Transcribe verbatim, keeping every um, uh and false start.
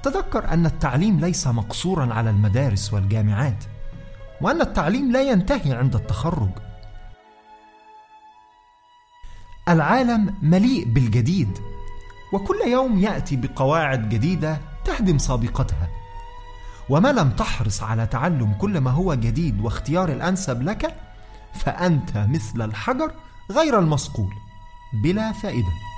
تذكر أن التعليم ليس مقصورا على المدارس والجامعات، وأن التعليم لا ينتهي عند التخرج. العالم مليء بالجديد، وكل يوم يأتي بقواعد جديدة تهدم سابقتها، وما لم تحرص على تعلم كل ما هو جديد واختيار الأنسب لك فأنت مثل الحجر غير المصقول بلا فائدة.